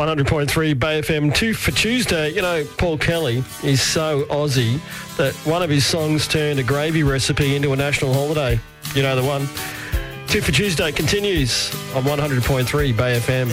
100.3 Bay FM 2 for Tuesday. You know, Paul Kelly is so Aussie that one of his songs turned a gravy recipe into a national holiday. You know the one. 2 for Tuesday continues on 100.3 Bay FM.